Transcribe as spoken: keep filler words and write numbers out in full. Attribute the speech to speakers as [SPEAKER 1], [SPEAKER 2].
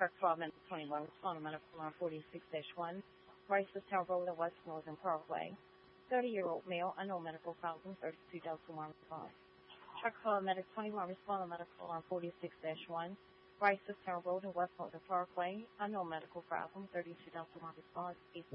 [SPEAKER 1] Truck twelve minutes twenty-one, responding medical alarm forty-six dash one, Ricestown Road and West Northern Parkway. thirty-year-old male, unknown medical problem, thirty-two Delta one response. Truck twelve medic twenty-one, responding medical alarm forty-six dash one, Ricestown Road and West Northern Parkway, unknown medical problem, thirty-two Delta one response.